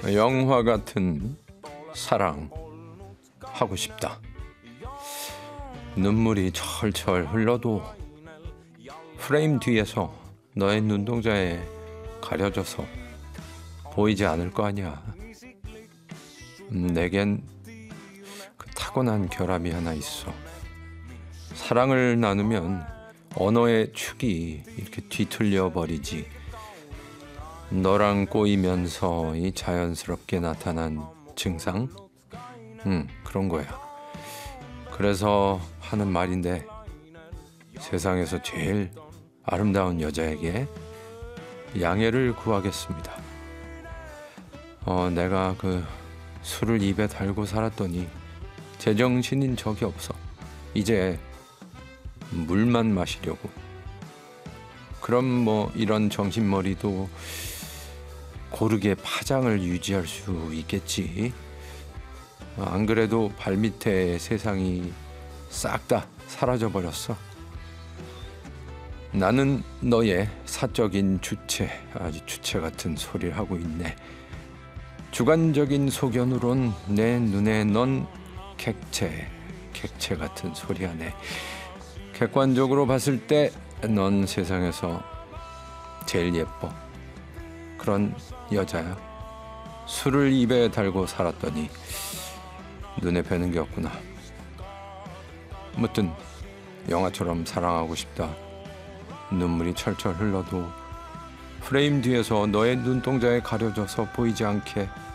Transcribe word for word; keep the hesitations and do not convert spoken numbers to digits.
영화 같은 사랑 하고 싶다. 눈물이 철철 흘러도 프레임 뒤에서 너의 눈동자에 가려져서 보이지 않을 거 아니야. 음, 내겐 그 타고난 결함이 하나 있어. 사랑을 나누면 언어의 축이 이렇게 뒤틀려 버리지. 너랑 꼬이면서 이 자연스럽게 나타난 증상? 음, 그런 거야. 그래서 하는 말인데, 세상에서 제일 아름다운 여자에게 양해를 구하겠습니다. 어, 내가 그 술을 입에 달고 살았더니 제정신인 적이 없어. 이제 물만 마시려고. 그럼 뭐 이런 정신머리도 고르게 파장을 유지할 수 있겠지. 안 그래도 발밑에 세상이 싹 다 사라져버렸어. 나는 너의 사적인 주체, 아주 주체 같은 소리를 하고 있네. 주관적인 소견으론 내 눈에 넌 객체, 객체 같은 소리 하네. 객관적으로 봤을 때 넌 세상에서 제일 예뻐. 그런 여자야. 술을 입에 달고 살았더니 눈에 뵈는 게 없구나. 무튼 영화처럼 사랑하고 싶다. 눈물이 철철 흘러도 프레임 뒤에서 너의 눈동자에 가려져서 보이지 않게